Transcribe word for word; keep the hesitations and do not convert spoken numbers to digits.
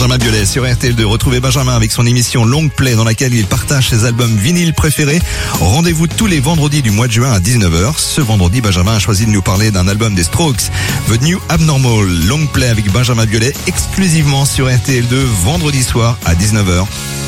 Benjamin Biolay sur R T L deux. Retrouvez Benjamin avec son émission Long Play dans laquelle il partage ses albums vinyles préférés. Rendez-vous tous les vendredis du mois de juin à dix-neuf heures. Ce vendredi, Benjamin a choisi de nous parler d'un album des Strokes, The New Abnormal. Long Play avec Benjamin Biolay exclusivement sur R T L deux vendredi soir à dix-neuf heures.